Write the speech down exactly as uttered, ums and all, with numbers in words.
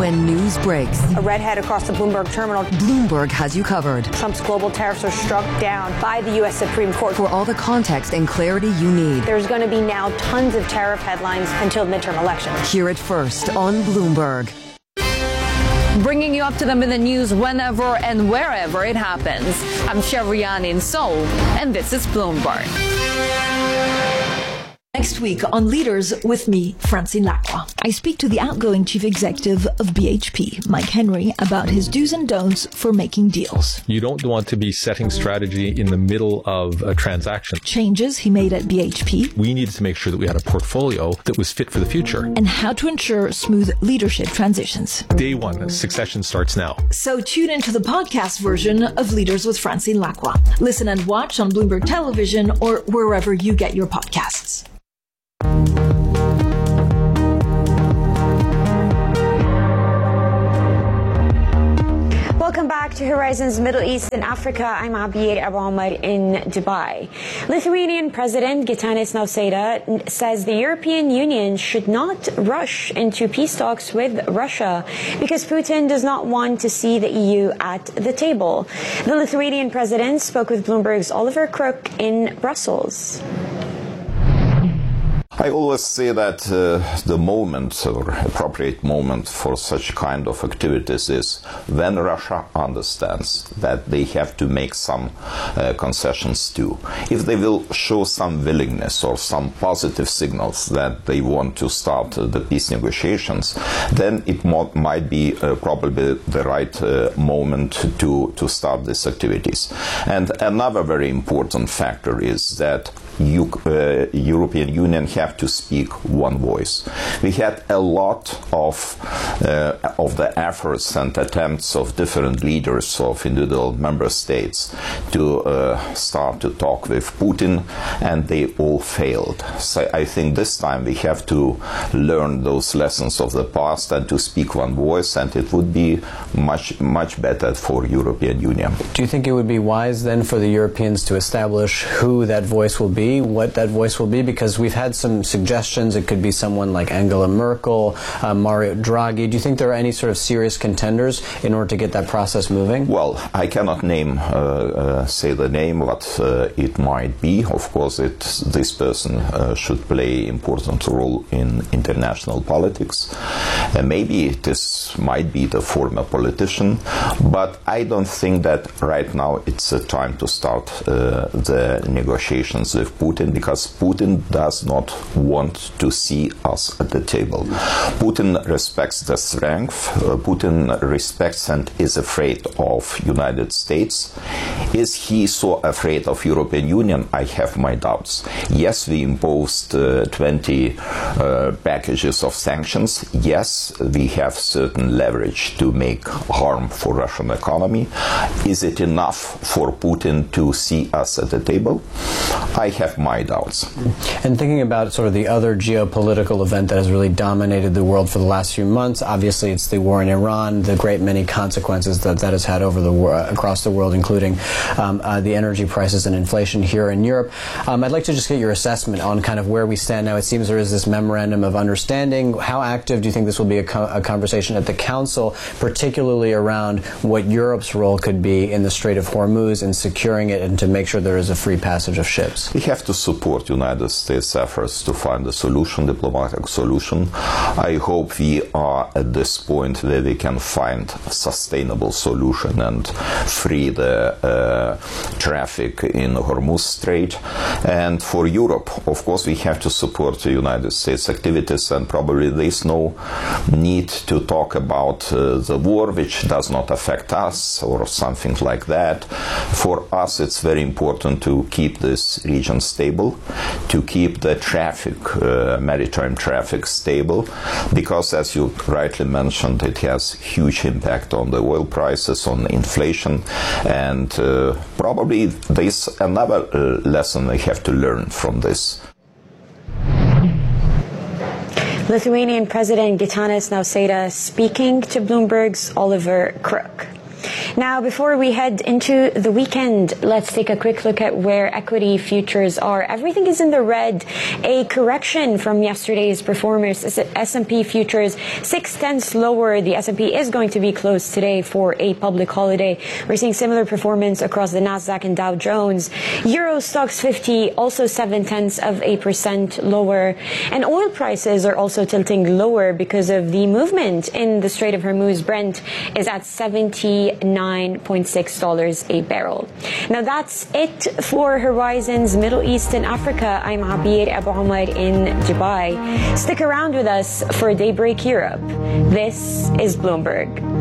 When news breaks, a redhead across the Bloomberg terminal. Bloomberg has you covered. Trump's global tariffs are struck down by the U S Supreme Court. For all the context and clarity you need, there's going to be now tons of tariff headlines until midterm elections. Hear it first on Bloomberg. Bringing you up to them in the news whenever and wherever it happens. I'm Shevriani in Seoul, and this is Bloomberg. Next week on Leaders with me, Francine Lacqua. I speak to the outgoing chief executive of B H P, Mike Henry, about his do's and don'ts for making deals. You don't want to be setting strategy in the middle of a transaction. Changes he made at B H P. We needed to make sure that we had a portfolio that was fit for the future. And how to ensure smooth leadership transitions. Day one, succession starts now. So tune into the podcast version of Leaders with Francine Lacqua. Listen and watch on Bloomberg Television or wherever you get your podcasts. Welcome back to Horizons Middle East and Africa. I'm Abiyed Abu Omar in Dubai. Lithuanian President Gitanas Nausėda says the European Union should not rush into peace talks with Russia because Putin does not want to see the E U at the table. The Lithuanian president spoke with Bloomberg's Oliver Crook in Brussels. I always say that uh, the moment or appropriate moment for such kind of activities is when Russia understands that they have to make some uh, concessions too. If they will show some willingness or some positive signals that they want to start uh, the peace negotiations, then it mo- might be uh, probably the right uh, moment to, to start these activities. And another very important factor is that you, uh, European Union have to speak one voice. We had a lot of uh, of the efforts and attempts of different leaders of individual member states to uh, start to talk with Putin, and they all failed. So I think this time we have to learn those lessons of the past and to speak one voice, and it would be much, much better for European Union. Do you think it would be wise then for the Europeans to establish who that voice will be? What that voice will be, because we've had some suggestions. It could be someone like Angela Merkel, uh, Mario Draghi. Do you think there are any sort of serious contenders in order to get that process moving? Well, I cannot name, uh, uh, say the name, what uh, it might be. Of course, it, this person uh, should play important role in international politics. Uh, maybe this might be the former politician, but I don't think that right now it's a time to start uh, the negotiations with Putin, because Putin does not want to see us at the table. Putin respects the strength. Uh, Putin respects and is afraid of United States. Is he so afraid of European Union? I have my doubts. Yes, we imposed uh, twenty uh, packages of sanctions. Yes, we have certain leverage to make harm for Russian economy. Is it enough for Putin to see us at the table? I have my doubts. And thinking about sort of the other geopolitical event that has really dominated the world for the last few months, obviously it's the war in Iran, the great many consequences that that has had over the uh, across the world, including um, uh, the energy prices and inflation here in Europe. Um, I'd like to just get your assessment on kind of where we stand now. It seems there is this memorandum of understanding. How active do you think this will be a, co- a conversation at the Council, particularly around what Europe's role could be in the Strait of Hormuz and securing it and to make sure there is a free passage of ships? We have to support United States efforts to find a solution, diplomatic solution. I hope we are at this point where we can find a sustainable solution and free the uh, traffic in Hormuz Strait. And for Europe, of course, we have to support the United States activities, and probably there's no need to talk about uh, the war, which does not affect us or something like that. For us, it's very important to keep this region stable, to keep the traffic, uh, maritime traffic stable, because as you rightly mentioned, it has huge impact on the oil prices, on inflation, and uh, probably there's another uh, lesson we have to learn from this. Lithuanian President Gitanas Nausėda speaking to Bloomberg's Oliver Crook. Now, before we head into the weekend, let's take a quick look at where equity futures are. Everything is in the red. A correction from yesterday's performance. S and P futures six tenths lower. The S and P is going to be closed today for a public holiday. We're seeing similar performance across the Nasdaq and Dow Jones. Euro Stoxx fifty also seven tenths of a percent lower. And oil prices are also tilting lower because of the movement in the Strait of Hormuz. Brent is at seventy-nine point six dollars a barrel. Now that's it for Horizons Middle East and Africa. I'm Abir Abu Omar in Dubai. Stick around with us for Daybreak Europe. This is Bloomberg.